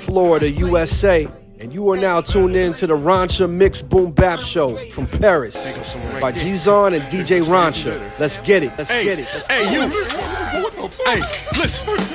Florida, USA. And you are now tuned in to the Rancha Mix Boom Bap Show from Paris by G-Zon and DJ Rancha. Let's get it. Let's get it. Hey, you. Hey, listen.